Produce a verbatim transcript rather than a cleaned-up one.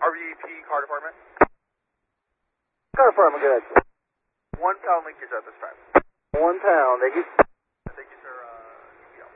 R V P car department. Car department, good. One pound linkage at this time. One pound, thank you.